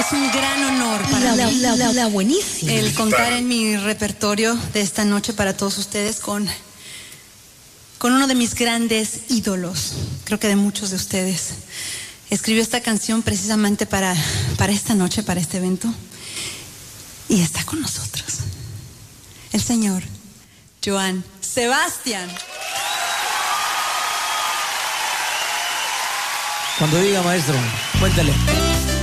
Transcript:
Es un gran honor para mí La buenísima. el contar en mi repertorio de esta noche para todos ustedes con uno de mis grandes ídolos, creo que de muchos de ustedes. Escribió esta canción precisamente para esta noche, para este evento, y está con nosotros el señor Joan Sebastián. Cuando diga, maestro, cuéntale.